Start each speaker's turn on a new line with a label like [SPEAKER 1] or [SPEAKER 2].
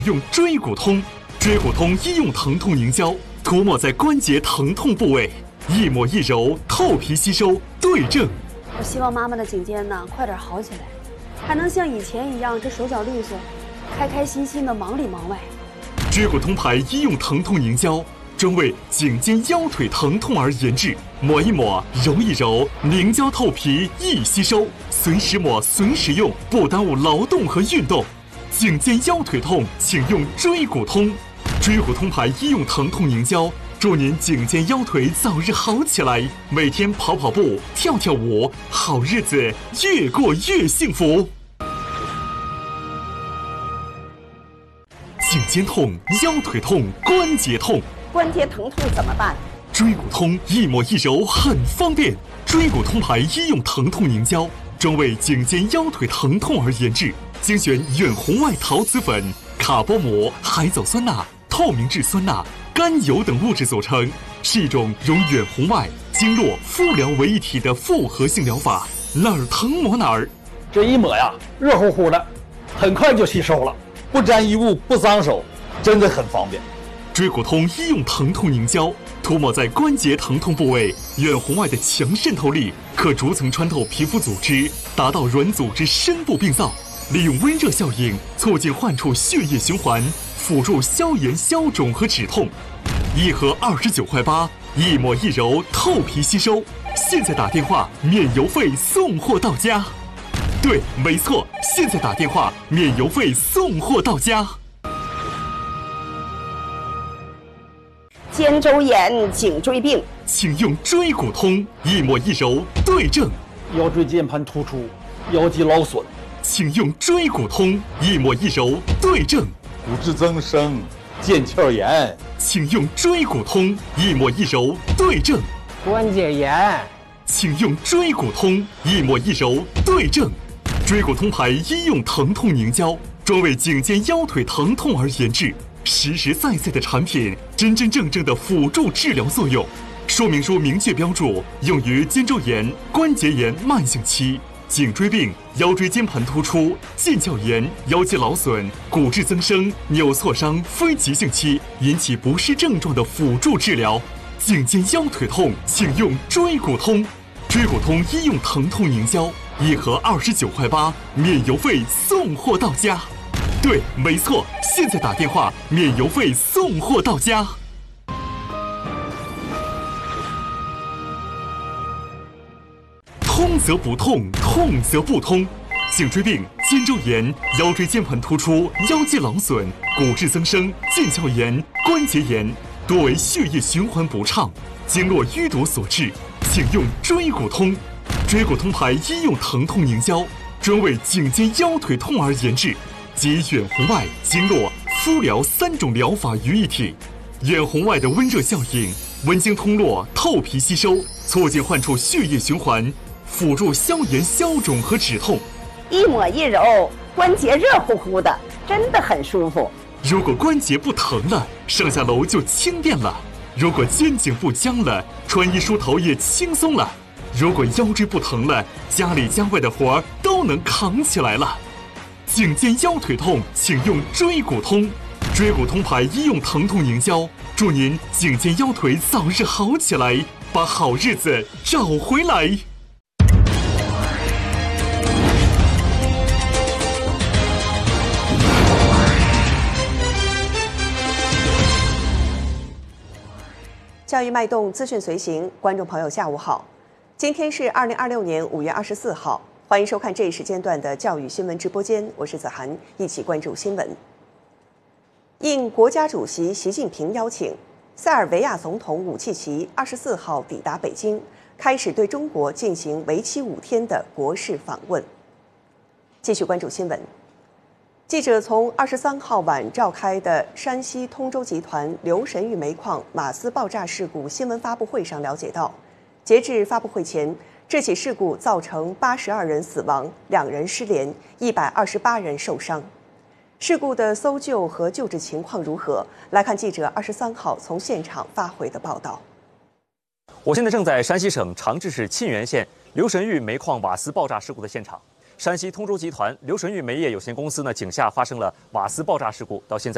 [SPEAKER 1] 用椎骨通，椎骨通医用疼痛凝胶，涂抹在关节疼痛部位，一抹一揉，透皮吸收，对症。
[SPEAKER 2] 我希望妈妈的颈肩呢快点好起来，还能像以前一样这手脚利索，开开心心的忙里忙外。
[SPEAKER 1] 椎骨通牌医用疼痛凝胶，专为颈肩腰腿疼痛而研制，抹一抹，揉一揉，凝胶透皮，易吸收，随时抹随时用，不耽误劳动和运动。颈肩腰腿痛，请用椎骨通。椎骨通牌医用疼痛凝胶，祝您颈肩腰腿早日好起来，每天跑跑步，跳跳舞，好日子越过越幸福。颈肩痛、腰腿痛、关节痛，
[SPEAKER 3] 关节疼痛怎么办？
[SPEAKER 1] 椎骨通一抹一揉很方便。椎骨通牌医用疼痛凝胶，专为颈肩腰腿疼痛而研制，精选远红外陶瓷粉、卡波膜、海藻酸钠、透明质酸钠、甘油等物质组成，是一种融远红外、经络、敷疗为一体的复合性疗法，哪儿疼抹哪儿。
[SPEAKER 4] 这一抹呀，热乎乎的，很快就吸收了，不沾衣物，不脏手，真的很方便。
[SPEAKER 1] 椎骨通医用疼痛凝胶，涂抹在关节疼痛部位，远红外的强渗透力可逐层穿透皮肤组织，达到软组织深部病灶，利用温热效应促进患处血液循环，辅助消炎消肿和止痛。一盒29块8，一抹一揉，透皮吸收。现在打电话免邮费送货到家。对，没错，现在打电话免邮费送货到家。
[SPEAKER 3] 肩周炎、颈椎病，
[SPEAKER 1] 请用椎骨通，一抹一揉，对症。
[SPEAKER 4] 腰椎间盘突出、腰肌劳损，
[SPEAKER 1] 请用椎骨通，一抹一揉，对症。
[SPEAKER 5] 骨质增生、腱鞘炎，
[SPEAKER 1] 请用椎骨通，一抹一揉，对症。
[SPEAKER 6] 关节炎，
[SPEAKER 1] 请用椎骨通，一抹一揉，对症。椎骨通牌医用疼痛凝胶，专为颈肩腰腿疼痛而研制，实实在在的产品，真真正正的辅助治疗作用。说明书明确标注，用于肩周炎、关节炎慢性期、颈椎病、腰椎间盘突出、腱鞘炎、腰肌劳损、骨质增生、扭挫伤非急性期引起不适症状的辅助治疗。颈肩腰腿痛，请用椎骨通。椎骨通医用疼痛凝胶，一盒29块8，免邮费送货到家。对，没错，现在打电话免邮费送货到家。通则不痛，痛则不通。颈椎病、肩周炎、腰椎间盘突出、腰肌劳损、骨质增生、腱鞘炎、关节炎，多为血液循环不畅、经络淤堵所致，请用椎骨通。椎骨通牌医用疼痛凝胶，专为颈肩腰腿痛而研制，集远红外、经络、敷疗3种疗法于一体。远红外的温热效应，温经通络，透皮吸收，促进患处血液循环，辅助消炎消肿和止痛。
[SPEAKER 3] 一抹一揉，关节热乎乎的，真的很舒服。
[SPEAKER 1] 如果关节不疼了，上下楼就轻便了；如果肩颈不僵了，穿衣梳头也轻松了；如果腰椎不疼了，家里家外的活儿都能扛起来了。颈肩腰腿痛，请用椎骨通。椎骨通牌医用疼痛凝胶，祝您颈肩腰腿早日好起来，把好日子找回来。
[SPEAKER 7] 教育脉动，资讯随行，观众朋友下午好，今天是2026年5月24号，欢迎收看这一时间段的教育新闻直播间，我是子涵，一起关注新闻。应国家主席习近平邀请，塞尔维亚总统武契奇24号抵达北京，开始对中国进行为期5天的国事访问。继续关注新闻。记者从23号晚召开的山西通州集团刘神玉煤矿瓦斯爆炸事故新闻发布会上了解到，截至发布会前，这起事故造成82人死亡，2人失联，128人受伤。事故的搜救和救治情况如何？来看记者23号从现场发回的报道。
[SPEAKER 8] 我现在正在山西省长治市沁源县刘神玉煤矿瓦斯爆炸事故的现场。山西通州集团刘神玉煤业有限公司井下发生了瓦斯爆炸事故，到现在